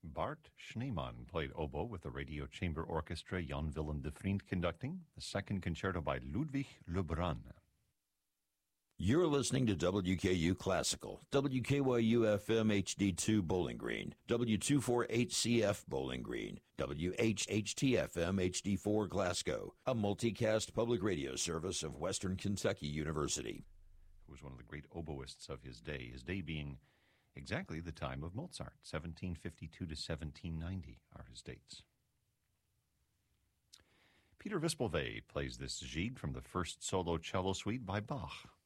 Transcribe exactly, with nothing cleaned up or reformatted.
Bart Schneemann played oboe with the Radio Chamber Orchestra, Jan Willem de Vriend conducting, the second concerto by Ludwig Lebrun. You're listening to W K U Classical, W K Y U F M H D two Bowling Green, W two forty-eight C F Bowling Green, W H H T F M H D four Glasgow, a multicast public radio service of Western Kentucky University. Who was one of the great oboists of his day, his day being exactly the time of Mozart, seventeen fifty-two to seventeen ninety are his dates. Peter Wispelwey plays this Gigue from the first solo cello suite by Bach.